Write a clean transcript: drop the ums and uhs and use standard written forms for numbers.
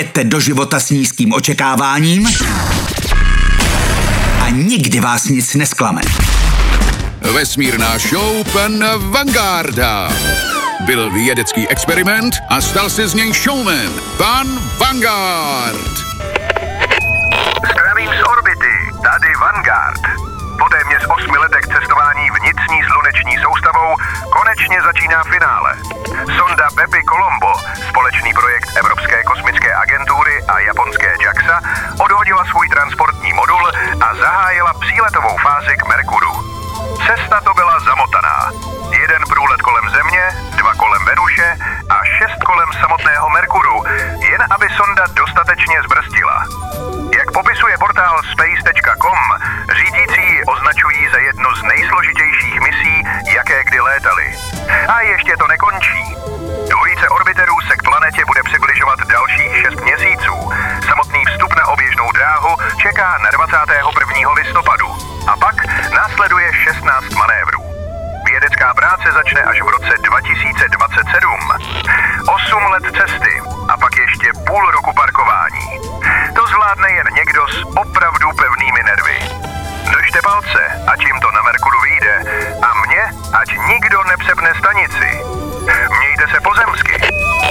Jeďte do života s nízkým očekáváním a nikdy vás nic nesklame. Vesmírná show pana Vangarda. Byl vědecký experiment a stal se z něj showman. Pan Vanguard. Zdravím z orbity, tady Vanguard. Po téměř 8 letech cestování vnitřní sluneční soustavou konečně začíná finále. Sonda Bepi Colombo, společný projekt Evropské kosmické agentury a japonské JAXA, odhodila svůj transportní modul a zahájila příletovou fázi k Merkuru. Cesta to byla zamotaná. 1 průlet kolem Země, 2 kolem Venuše a 6 kolem samotného Merkuru, jen aby sonda dostatečně zbrzdila. Jak popisuje portál space.com, řídící ji označují za jednu z nejsložitějších misí, jaké kdy létaly. A ještě to nekončí. Dvojice orbiterů se k planetě bude přibližovat dalších 6 měsíců. Samotný vstup na oběžnou dráhu čeká na 21. listopadu. A pak následuje 16 manévrů. Vědecká práce začne až v roce 2027. 8 let cesty a pak ještě půl roku parkování. To zvládne jen někdo s opravdu pevnými nervy. Držte palce, ať jim to na Merkuru vyjde a mě, ať nikdo nepřepne stanici. Mějte se pozemsky